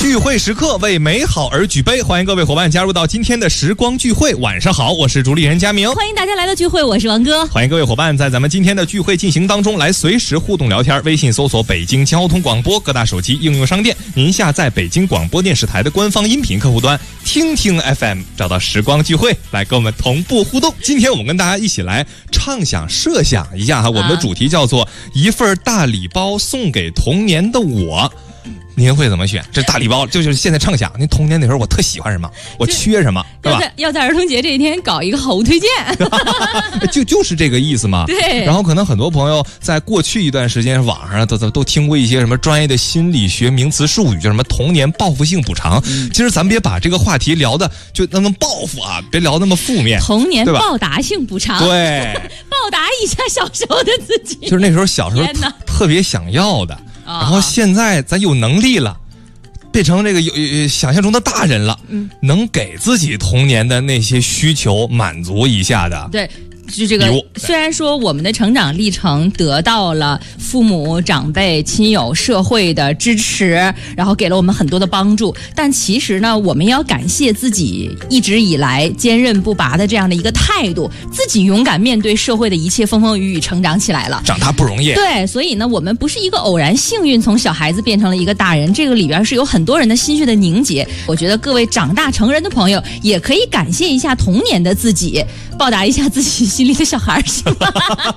聚会时刻为美好而举杯，欢迎各位伙伴加入到今天的时光聚会。晚上好，我是主理人佳明， 欢迎大家来到聚会，我是王哥。 欢迎各位伙伴在咱们今天的聚会进行当中来随时互动聊天。微信搜索北京交通广播，各大手机应用商店您下载北京广播电视台的官方音频客户端听听 FM， 找到时光聚会来跟我们同步互动。今天我们跟大家一起来畅想设想一下哈，我们的主题叫做一份大礼包送给童年的我。您会怎么选？这大礼包就是现在畅想，您童年那时候我特喜欢什么，我缺什么，对吧？ 要在儿童节这一天搞一个好物推荐， 就是这个意思嘛。 对。 然后可能很多朋友在过去一段时间网上都听过一些什么专业的心理学名词术语，叫什么童年报复性补偿。其实咱别把这个话题聊的就那么报复啊，别聊那么负面。 童年报答性补偿， 对， 报答一下小时候的自己。 就是那时候小时候特别想要的。然后现在咱有能力了，变成这个有想象中的大人了，能给自己童年的那些需求满足一下的。 对。就这个，虽然说我们的成长历程得到了父母、长辈、亲友、社会的支持，然后给了我们很多的帮助，但其实呢，我们要感谢自己一直以来坚韧不拔的这样的一个态度，自己勇敢面对社会的一切风风雨雨，成长起来了。 长大不容易。 对，所以呢，我们不是一个偶然幸运从小孩子变成了一个大人，这个里边是有很多人的心血的凝结。我觉得各位长大成人的朋友也可以感谢一下童年的自己，报答一下自己心里的小孩，是吧？